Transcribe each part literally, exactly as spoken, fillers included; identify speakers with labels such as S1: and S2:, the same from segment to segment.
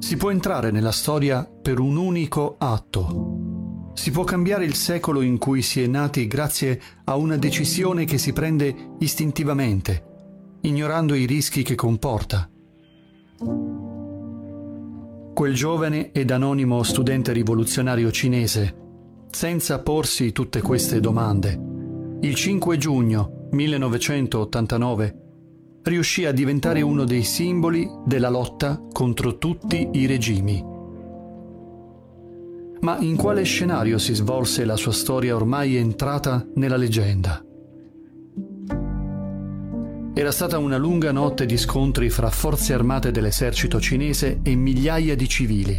S1: Si può entrare nella storia per un unico atto. Si può cambiare il secolo in cui si è nati grazie a una decisione che si prende istintivamente, ignorando i rischi che comporta. Quel giovane ed anonimo studente rivoluzionario cinese, senza porsi tutte queste domande, il cinque giugno millenovecentottantanove riuscì a diventare uno dei simboli della lotta contro tutti i regimi. Ma in quale scenario si svolse la sua storia ormai entrata nella leggenda? Era stata una lunga notte di scontri fra forze armate dell'esercito cinese e migliaia di civili.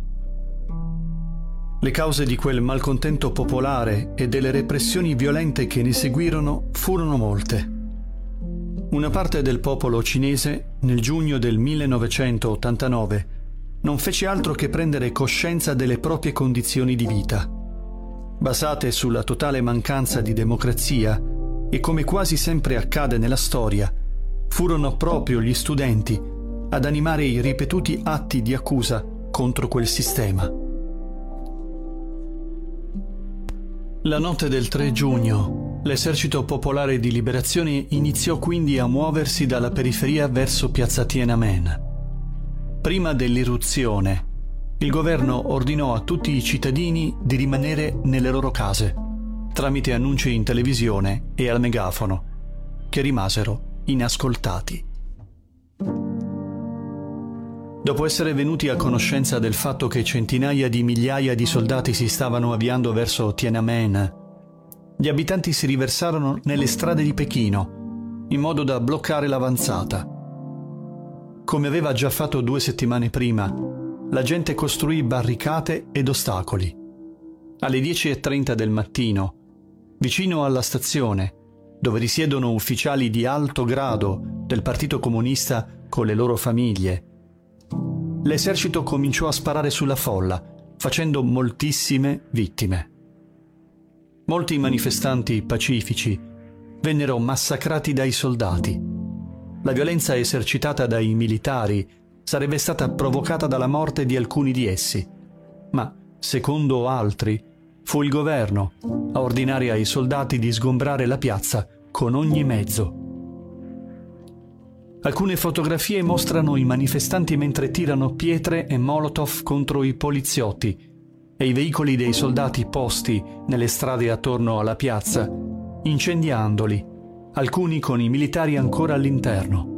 S1: Le cause di quel malcontento popolare e delle repressioni violente che ne seguirono furono molte. Una parte del popolo cinese, nel giugno del millenovecentottantanove, non fece altro che prendere coscienza delle proprie condizioni di vita, basate sulla totale mancanza di democrazia, e come quasi sempre accade nella storia, furono proprio gli studenti ad animare i ripetuti atti di accusa contro quel sistema. La notte del tre giugno, l'esercito popolare di liberazione iniziò quindi a muoversi dalla periferia verso piazza Tiananmen. Prima dell'irruzione, il governo ordinò a tutti i cittadini di rimanere nelle loro case, tramite annunci in televisione e al megafono, che rimasero inascoltati. Dopo essere venuti a conoscenza del fatto che centinaia di migliaia di soldati si stavano avviando verso Tiananmen, gli abitanti si riversarono nelle strade di Pechino, in modo da bloccare l'avanzata. Come aveva già fatto due settimane prima, la gente costruì barricate ed ostacoli. Alle dieci e trenta del mattino, vicino alla stazione, dove risiedono ufficiali di alto grado del Partito Comunista con le loro famiglie, l'esercito cominciò a sparare sulla folla, facendo moltissime vittime. Molti manifestanti pacifici vennero massacrati dai soldati. La violenza esercitata dai militari sarebbe stata provocata dalla morte di alcuni di essi, ma, secondo altri, fu il governo a ordinare ai soldati di sgombrare la piazza con ogni mezzo. Alcune fotografie mostrano i manifestanti mentre tirano pietre e molotov contro i poliziotti e i veicoli dei soldati posti nelle strade attorno alla piazza, incendiandoli, alcuni con i militari ancora all'interno.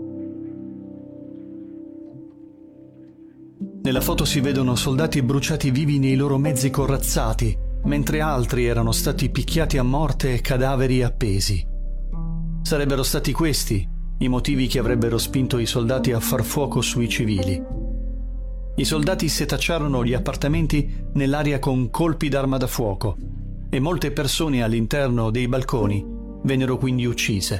S1: Nella foto si vedono soldati bruciati vivi nei loro mezzi corazzati, mentre altri erano stati picchiati a morte e cadaveri appesi. Sarebbero stati questi i motivi che avrebbero spinto i soldati a far fuoco sui civili. I soldati setacciarono gli appartamenti nell'aria con colpi d'arma da fuoco e molte persone all'interno dei balconi vennero quindi uccise.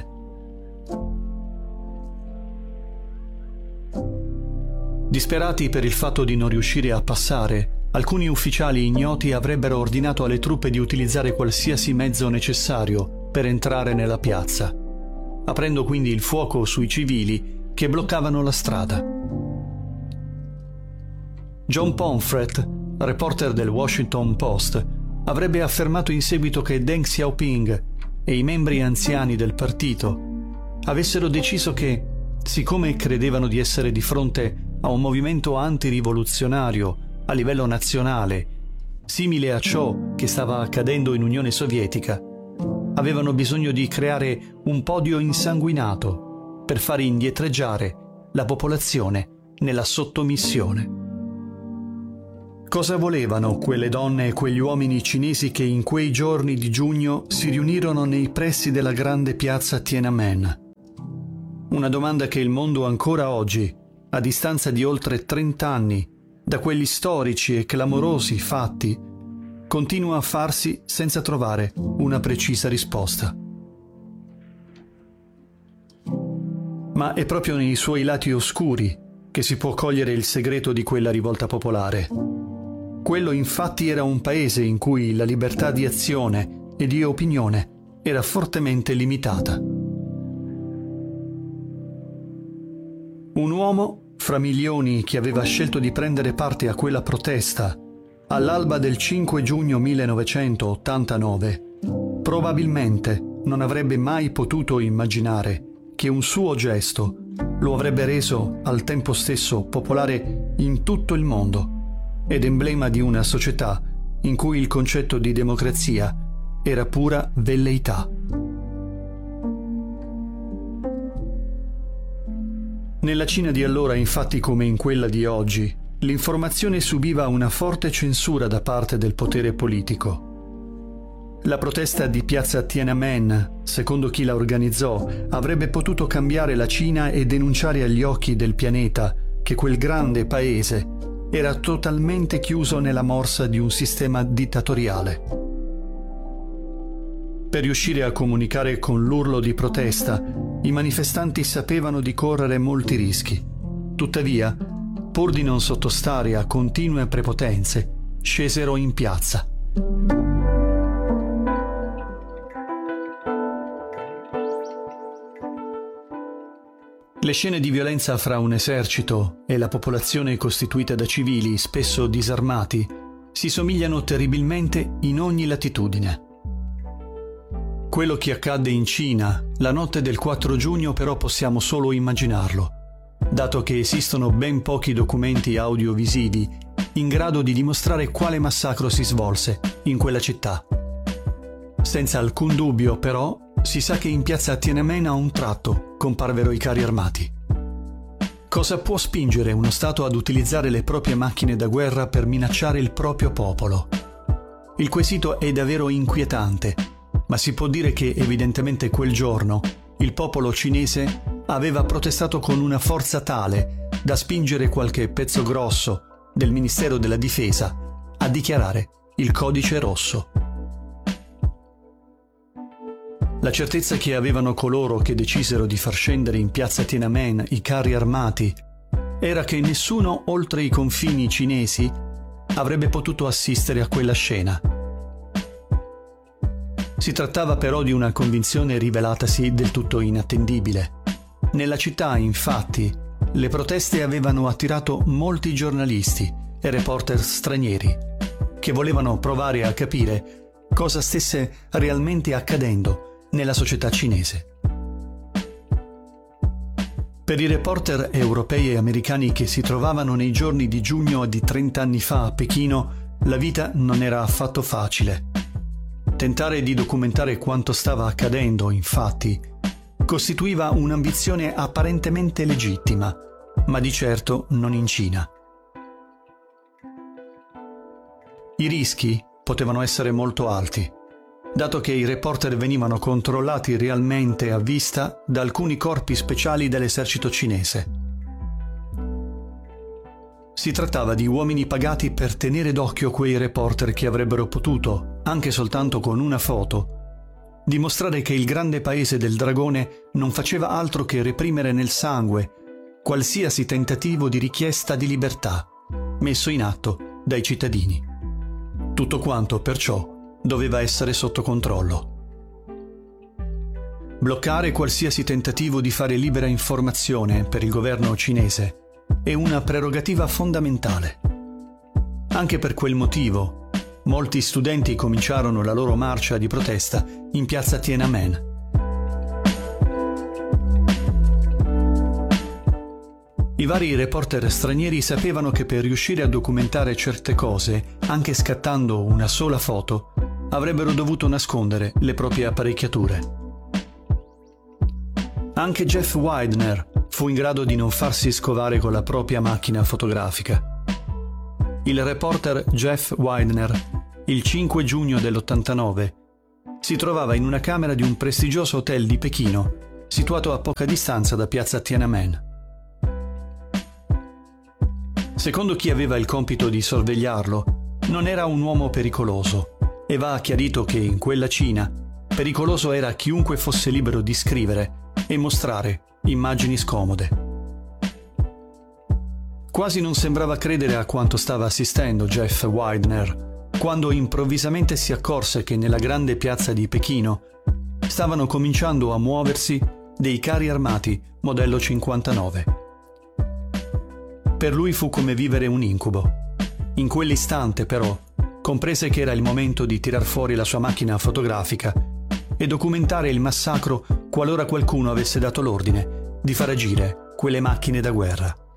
S1: Disperati per il fatto di non riuscire a passare, alcuni ufficiali ignoti avrebbero ordinato alle truppe di utilizzare qualsiasi mezzo necessario per entrare nella piazza, aprendo quindi il fuoco sui civili che bloccavano la strada. John Pomfret, reporter del Washington Post, avrebbe affermato in seguito che Deng Xiaoping e i membri anziani del partito avessero deciso che, siccome credevano di essere di fronte a un movimento antirivoluzionario a livello nazionale, simile a ciò che stava accadendo in Unione Sovietica, avevano bisogno di creare un podio insanguinato per far indietreggiare la popolazione nella sottomissione. Cosa volevano quelle donne e quegli uomini cinesi che in quei giorni di giugno si riunirono nei pressi della grande piazza Tiananmen? Una domanda che il mondo ancora oggi, a distanza di oltre trent'anni da quegli storici e clamorosi fatti, continua a farsi senza trovare una precisa risposta. Ma è proprio nei suoi lati oscuri che si può cogliere il segreto di quella rivolta popolare. Quello infatti era un paese in cui la libertà di azione e di opinione era fortemente limitata. Un uomo fra milioni chi aveva scelto di prendere parte a quella protesta all'alba del cinque giugno millenovecentottantanove, probabilmente non avrebbe mai potuto immaginare che un suo gesto lo avrebbe reso al tempo stesso popolare in tutto il mondo ed emblema di una società in cui il concetto di democrazia era pura velleità. Nella Cina di allora, infatti, come in quella di oggi, l'informazione subiva una forte censura da parte del potere politico. La protesta di piazza Tiananmen, secondo chi la organizzò, avrebbe potuto cambiare la Cina e denunciare agli occhi del pianeta che quel grande paese era totalmente chiuso nella morsa di un sistema dittatoriale. Per riuscire a comunicare con l'urlo di protesta, i manifestanti sapevano di correre molti rischi. Tuttavia, pur di non sottostare a continue prepotenze, scesero in piazza. Le scene di violenza fra un esercito e la popolazione costituita da civili, spesso disarmati, si somigliano terribilmente in ogni latitudine. Quello che accadde in Cina la notte del quattro giugno però possiamo solo immaginarlo, dato che esistono ben pochi documenti audiovisivi in grado di dimostrare quale massacro si svolse in quella città. Senza alcun dubbio, però, si sa che in piazza Tiananmen a un tratto comparvero i carri armati. Cosa può spingere uno Stato ad utilizzare le proprie macchine da guerra per minacciare il proprio popolo? Il quesito è davvero inquietante, ma si può dire che evidentemente quel giorno il popolo cinese aveva protestato con una forza tale da spingere qualche pezzo grosso del Ministero della Difesa a dichiarare il codice rosso. La certezza che avevano coloro che decisero di far scendere in piazza Tiananmen i carri armati era che nessuno oltre i confini cinesi avrebbe potuto assistere a quella scena. Si trattava però di una convinzione rivelatasi del tutto inattendibile. Nella città, infatti, le proteste avevano attirato molti giornalisti e reporter stranieri che volevano provare a capire cosa stesse realmente accadendo nella società cinese. Per i reporter europei e americani che si trovavano nei giorni di giugno di trent'anni fa a Pechino, la vita non era affatto facile. Tentare di documentare quanto stava accadendo, infatti, costituiva un'ambizione apparentemente legittima, ma di certo non in Cina. I rischi potevano essere molto alti, dato che i reporter venivano controllati realmente a vista da alcuni corpi speciali dell'esercito cinese. Si trattava di uomini pagati per tenere d'occhio quei reporter che avrebbero potuto, anche soltanto con una foto, dimostrare che il grande paese del dragone non faceva altro che reprimere nel sangue qualsiasi tentativo di richiesta di libertà messo in atto dai cittadini. Tutto quanto, perciò, doveva essere sotto controllo. Bloccare qualsiasi tentativo di fare libera informazione per il governo cinese è una prerogativa fondamentale. Anche per quel motivo, molti studenti cominciarono la loro marcia di protesta in piazza Tiananmen. I vari reporter stranieri sapevano che per riuscire a documentare certe cose, anche scattando una sola foto, avrebbero dovuto nascondere le proprie apparecchiature. Anche Jeff Widener fu in grado di non farsi scovare con la propria macchina fotografica. Il reporter Jeff Widener, il cinque giugno dell'ottantanove, si trovava in una camera di un prestigioso hotel di Pechino, situato a poca distanza da piazza Tiananmen. Secondo chi aveva il compito di sorvegliarlo, non era un uomo pericoloso, e va chiarito che in quella Cina pericoloso era chiunque fosse libero di scrivere e mostrare immagini scomode. Quasi non sembrava credere a quanto stava assistendo Jeff Widener, quando improvvisamente si accorse che nella grande piazza di Pechino stavano cominciando a muoversi dei carri armati modello cinquantanove. Per lui fu come vivere un incubo. In quell'istante, però, comprese che era il momento di tirar fuori la sua macchina fotografica e documentare il massacro qualora qualcuno avesse dato l'ordine di far agire quelle macchine da guerra.